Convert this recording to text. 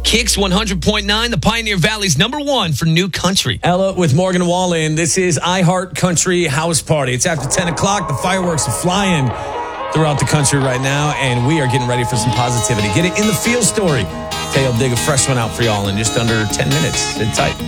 Kicks 100.9, the Pioneer Valley's #1 for new country. Ella with Morgan Wallen. This is iHeart Country House Party. It's after 10 o'clock. The fireworks are flying throughout the country right now, and we are getting ready for some positivity. Get it in the field story. Teo dig a fresh one out for y'all in just under 10 minutes. Sit tight.